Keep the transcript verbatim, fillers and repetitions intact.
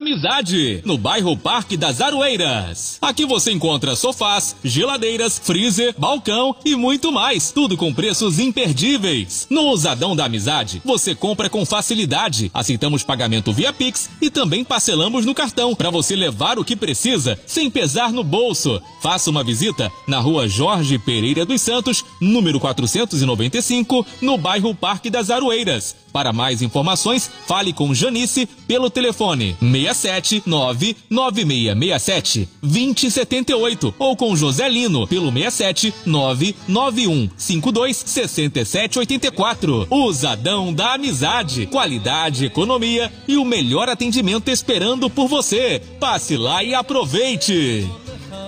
Amizade, no bairro Parque das Aroeiras. Aqui você encontra sofás, geladeiras, freezer, balcão e muito mais, tudo com preços imperdíveis. No Ousadão da Amizade, você compra com facilidade. Aceitamos pagamento via Pix e também parcelamos no cartão, para você levar o que precisa, sem pesar no bolso. Faça uma visita na rua Jorge Pereira dos Santos, número quatrocentos e noventa e cinco, no bairro Parque das Aroeiras. Para mais informações, fale com Janice pelo telefone seis sete nove nove seis seis sete dois zero sete oito ou com José Lino pelo seis sete nove nove um cinco dois seis sete oito quatro. Ousadão da Amizade, qualidade, economia e o melhor atendimento esperando por você. Passe lá e aproveite!